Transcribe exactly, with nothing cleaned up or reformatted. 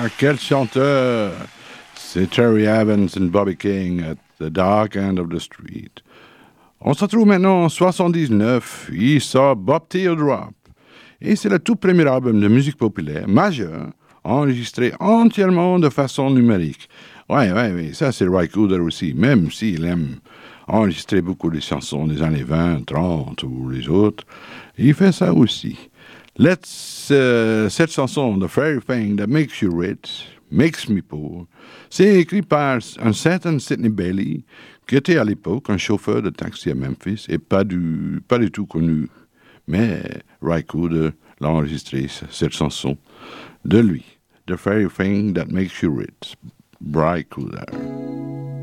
Ah, quel chanteur! C'est Terry Evans and Bobby King at the Dark End of the Street. On se retrouve maintenant en soixante-dix-neuf. Il sort Bob Teardrop. Et c'est le tout premier album de musique populaire majeur enregistré entièrement de façon numérique. Ouais, ouais, ouais, ça c'est Ry Cooder aussi, même s'il aime enregistrer beaucoup de chansons des années vingt, trente ou les autres, il fait ça aussi. Let's, euh, cette chanson, The Very Thing That Makes You Rich, Makes Me Poor, c'est écrit par un certain Sidney Bailey, qui était à l'époque un chauffeur de taxi à Memphis et pas du, pas du tout connu. Mais Ry Cooder l'a enregistré, cette chanson, de lui. The Very Thing That Makes You Rich, Ry Cooder.